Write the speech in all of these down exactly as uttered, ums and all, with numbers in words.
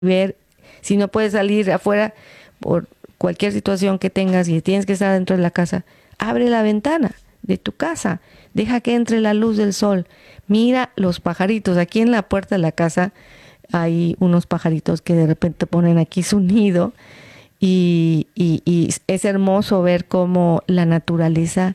ver, si no puedes salir afuera por cualquier situación que tengas y tienes que estar dentro de la casa, abre la ventana de tu casa, deja que entre la luz del sol, mira los pajaritos. Aquí en la puerta de la casa hay unos pajaritos que de repente ponen aquí su nido y, y, y es hermoso ver cómo la naturaleza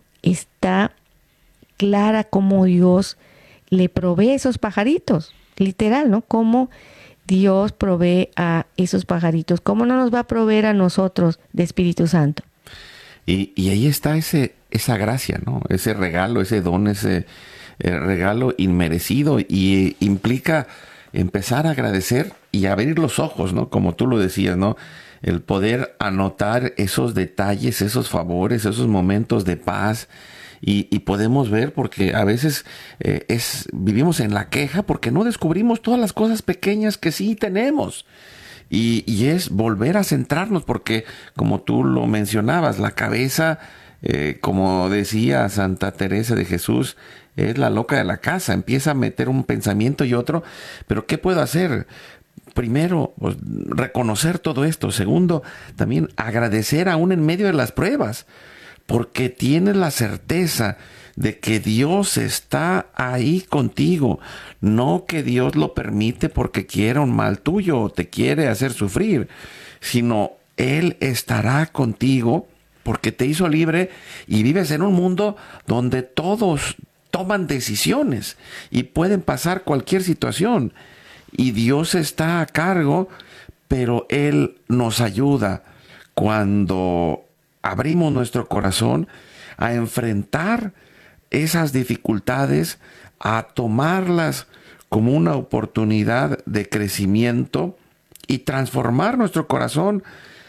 está clara, cómo Dios le provee esos pajaritos, literal, ¿no? Cómo Dios provee a esos pajaritos, ¿cómo no nos va a proveer a nosotros de Espíritu Santo? Y, y ahí está ese, esa gracia, ¿no? Ese regalo, ese don, ese eh, regalo inmerecido, y implica empezar a agradecer y abrir los ojos, ¿no? Como tú lo decías, ¿no? El poder anotar esos detalles, esos favores, esos momentos de paz. Y, y podemos ver, porque a veces eh, es, vivimos en la queja porque no descubrimos todas las cosas pequeñas que sí tenemos. Y, y es volver a centrarnos, porque como tú lo mencionabas, la cabeza, eh, como decía Santa Teresa de Jesús, es la loca de la casa. Empieza a meter un pensamiento y otro, pero ¿qué puedo hacer? Primero, pues, reconocer todo esto. Segundo, también agradecer aún en medio de las pruebas, porque tienes la certeza de que Dios está ahí contigo, no que Dios lo permite porque quiere un mal tuyo o te quiere hacer sufrir, sino Él estará contigo porque te hizo libre y vives en un mundo donde todos toman decisiones y pueden pasar cualquier situación y Dios está a cargo, pero Él nos ayuda cuando abrimos nuestro corazón a enfrentar esas dificultades, a tomarlas como una oportunidad de crecimiento y transformar nuestro corazón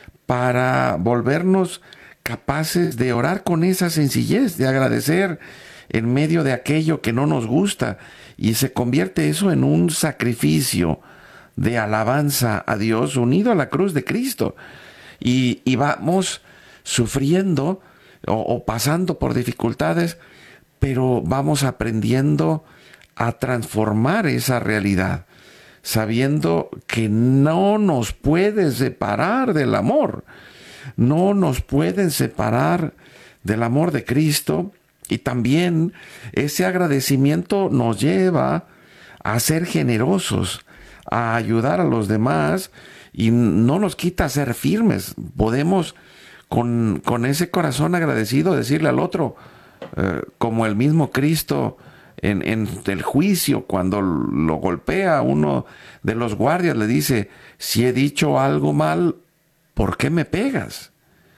para volvernos capaces de orar con esa sencillez, de agradecer en medio de aquello que no nos gusta, y se convierte eso en un sacrificio de alabanza a Dios unido a la cruz de Cristo. Y, y vamos sufriendo o, o pasando por dificultades, pero vamos aprendiendo a transformar esa realidad, sabiendo que no nos puede separar del amor, no nos pueden separar del amor de Cristo. Y también ese agradecimiento nos lleva a ser generosos, a ayudar a los demás, y no nos quita ser firmes. Podemos con, con ese corazón agradecido decirle al otro, eh, como el mismo Cristo en, en el juicio, cuando lo golpea a uno de los guardias, le dice, si he dicho algo mal, ¿por qué me pegas?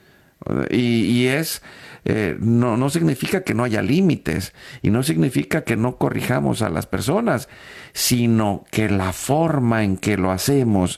Y, y es, eh, no, no significa que no haya límites, y no significa que no corrijamos a las personas, sino que la forma en que lo hacemos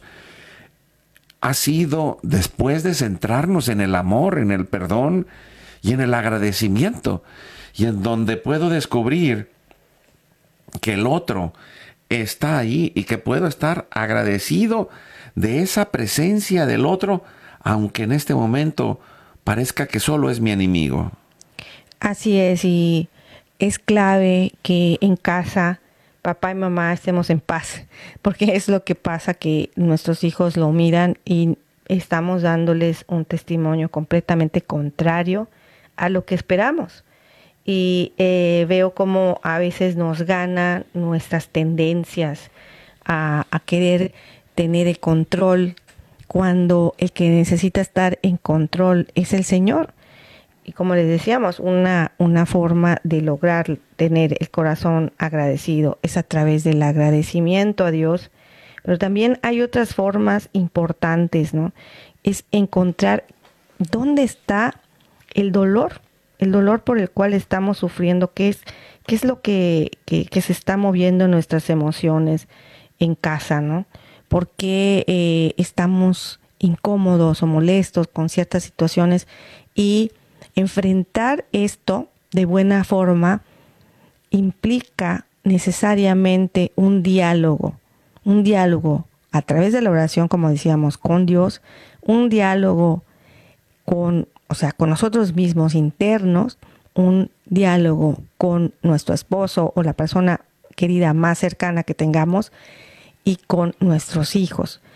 ha sido después de centrarnos en el amor, en el perdón y en el agradecimiento, y en donde puedo descubrir que el otro está ahí y que puedo estar agradecido de esa presencia del otro, aunque en este momento parezca que solo es mi enemigo. Así es, y es clave que en casa papá y mamá estemos en paz, porque es lo que pasa, que nuestros hijos lo miran y estamos dándoles un testimonio completamente contrario a lo que esperamos. Y eh, veo como a veces nos ganan nuestras tendencias a, a querer tener el control, cuando el que necesita estar en control es el Señor. Y como les decíamos, una, una forma de lograr tener el corazón agradecido es a través del agradecimiento a Dios. Pero también hay otras formas importantes, ¿no? Es encontrar dónde está el dolor, el dolor por el cual estamos sufriendo, qué es, qué es lo que, que, que se está moviendo en nuestras emociones en casa, ¿no? ¿Por qué eh, estamos incómodos o molestos con ciertas situaciones? Y enfrentar esto de buena forma implica necesariamente un diálogo, un diálogo a través de la oración, como decíamos, con Dios, un diálogo con, o sea, con nosotros mismos internos, un diálogo con nuestro esposo o la persona querida más cercana que tengamos, y con nuestros hijos.